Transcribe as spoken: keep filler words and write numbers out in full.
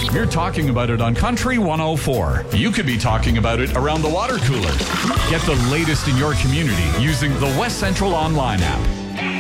You're talking about it on Country one oh four. You could be talking about it around the water cooler. Get the latest in your community using the West Central Online app.